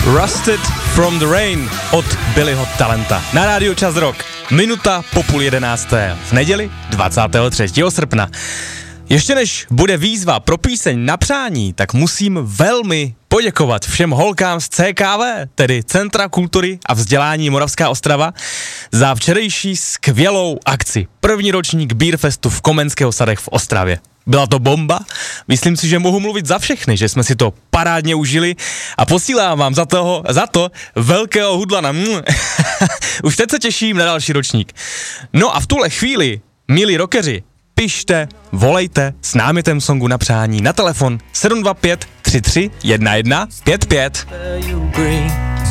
Rusted from the Rain od Billyho Talenta. Na rádiu Čas Rock. Minuta po 10:30 v neděli 23. srpna. Ještě než bude výzva pro píseň na přání, tak musím velmi poděkovat všem holkám z CKV, tedy Centra kultury a vzdělání Moravská Ostrava, za včerejší skvělou akci. První ročník Beerfestu v Komenského sadech v Ostravě. Byla to bomba, myslím si, že mohu mluvit za všechny, že jsme si to parádně užili a posílám vám za to velkého hudlana. Už teď se těším na další ročník. No a v tuhle chvíli, milí rockeři, pište, volejte s námětem songu na přání na telefon 725 33 11 55.